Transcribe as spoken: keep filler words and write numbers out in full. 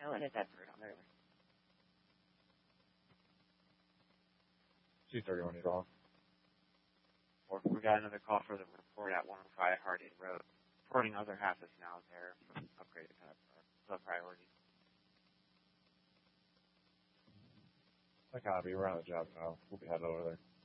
No, it is Edward on there. two thirty-one is off. Or we got another call for the report at one oh five Harding Road. Reporting other half is now there from upgraded kind of low priority. I copy. We're on the job now. We'll be headed over there.